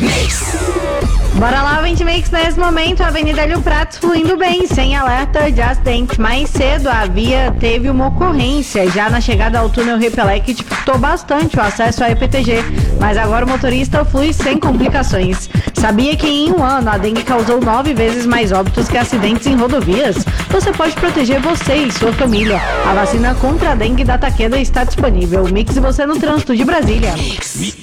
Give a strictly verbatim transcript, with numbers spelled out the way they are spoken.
Bora lá, vinte Mix. Nesse momento, a Avenida Hélio Pratos fluindo bem, sem alerta de acidente. Mais cedo, a via teve uma ocorrência. Já na chegada ao túnel Repelec, dificultou bastante o acesso à E P T G. Mas agora o motorista flui sem complicações. Sabia que em um ano a dengue causou nove vezes mais óbitos que acidentes em rodovias? Você pode proteger você e sua família. A vacina contra a dengue da Takeda está disponível. Mix e você no trânsito de Brasília.